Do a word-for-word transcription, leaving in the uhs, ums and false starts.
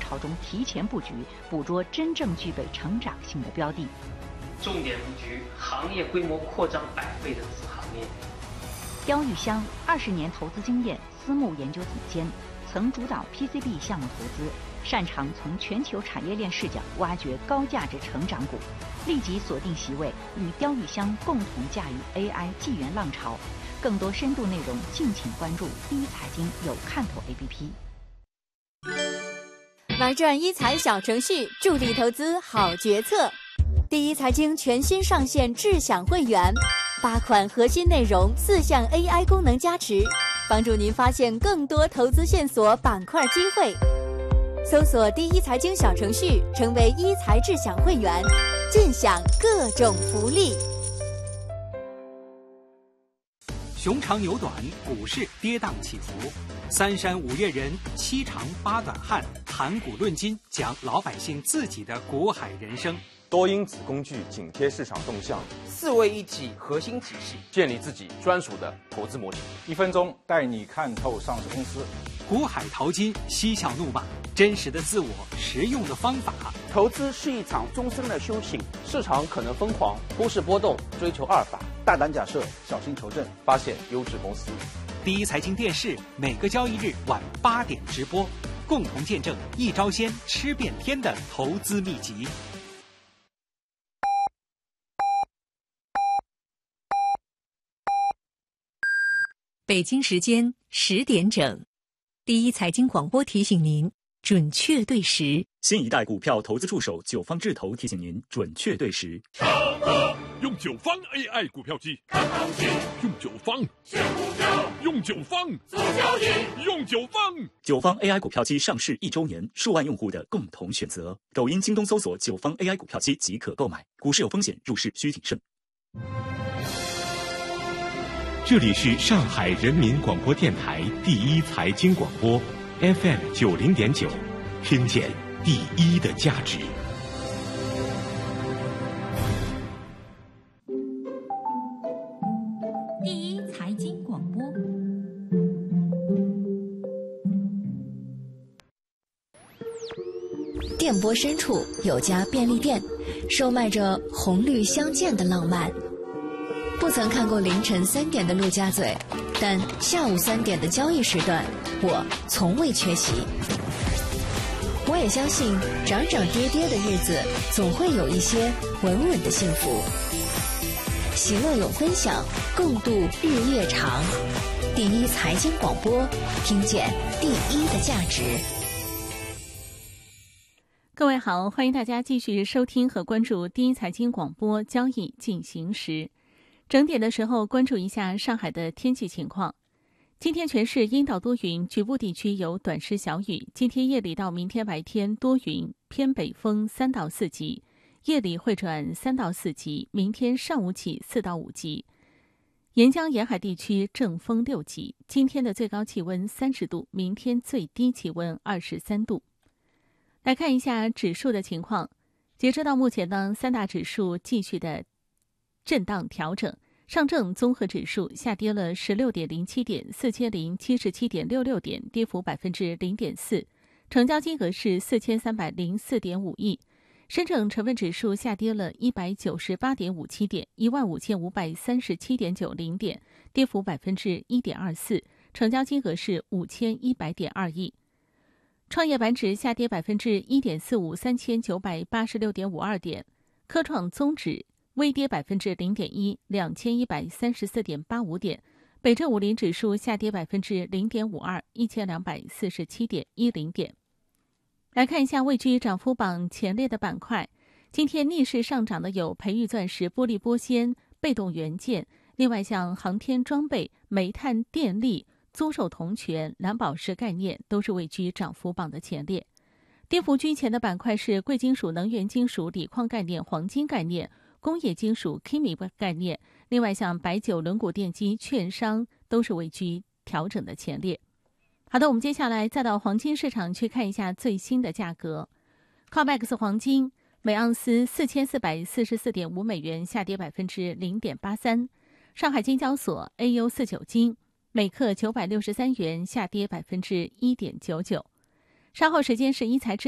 潮中提前布局，捕捉真正具备成长性的标的。 重点布局行业规模扩张百倍的子行业。 刁玉香二十年投资经验，私募研究总监，曾主导 P C B 项目投资，擅长从全球产业链视角挖掘高价值成长股，立即锁定席位，与刁玉香共同驾驭 A I 纪元浪潮。更多深度内容，敬请关注第一财经有看头 A P P。 玩转一财小程序，助力投资好决策。第一财经全新上线智享会员，八款核心内容，四项 A I 功能加持，帮助您发现更多投资线索、板块机会。搜索第一财经小程序，成为一财智享会员，尽享各种福利。 熊长牛短，股市跌宕起伏，三山五岳人，七长八短汉，谈股论金，讲老百姓自己的股海人生。 多因子工具紧贴市场动向， 四位一体核心体系， 建立自己专属的投资模型。 一分钟带你看透上市公司。 股海淘金，嬉笑怒骂，真实的自我，实用的方法。 投资是一场终身的修行，市场可能疯狂，股市波动，追求阿尔法， 大胆假设，小心求证， 发现优质公司。 第一财经电视每个交易日晚八点直播，共同见证一招鲜吃遍天的投资秘籍。 北京时间十点整，第一财经广播提醒您准确对时。 新一代股票投资助手九方智投提醒您准确对时。 唱歌用九方 A I 股票机，看行情用九方选股票，用九方做交易，用九方。 九方 A I 股票机上市一周年，数万用户的共同选择。抖音、京东搜索九方 A I 股票机即可购买。股市有风险，入市需谨慎。 这里是上海人民广播电台第一财经广播 F M 九零点九，听见第一的价值。 第一财经广播。 电波深处有家便利店，售卖着红绿相间的浪漫。不曾看过凌晨三点的陆家嘴，但下午三点的交易时段，我从未缺席。我也相信，涨涨跌跌的日子，总会有一些稳稳的幸福。喜乐有分享，共度日夜长。第一财经广播，听见第一的价值。 各位好，欢迎大家继续收听和关注第一财经广播交易进行时。整点的时候，关注一下上海的天气情况。今天全市阴到多云，局部地区有短时小雨。今天夜里到明天白天多云，偏北风三到四级，夜里会转三到四级，明天上午起四到五级。沿江沿海地区正风六级。今天的最高气温三十度，明天最低气温二十三度。来看一下指数的情况。截止到目前呢，三大指数继续的震荡调整。上证综合指数下跌了十六点零七点，四千零七十七点六六点，跌幅百分之零点四，成交金额是四千三百零四点五亿。深证成分指数下跌了一百九十八点五七点，一万五千五百三十七点九零点，跌幅百分之一点二四，成交金额是五千一百点二亿。创业板指下跌百分之一点四五，三千九百八十六点五二点。科创综指微跌百分之零点一，两千一百三十四点八五点。北证五零指数下跌百分之零点五二，一千两百四十七点一零点。来看一下位居涨幅榜前列的板块，今天逆势上涨的有培育钻石、玻璃玻纤、被动元件，另外像航天装备、煤炭电力、租售铜权、蓝宝石概念都是位居涨幅榜的前列。跌幅居前的板块是贵金属、能源金属、锂矿概念、黄金概念、工业金属、K I M I 概念，另外像白酒、轮毂电机、券商都是位居调整的前列。好的，我们接下来再到黄金市场去看一下最新的价格。C O M E X 黄金每盎司四千四百四十四点五美元，下跌百分之零点八三。上海金交所 A U 四九金每克九百六十三元，下跌百分之一点九九。稍后时间是一财智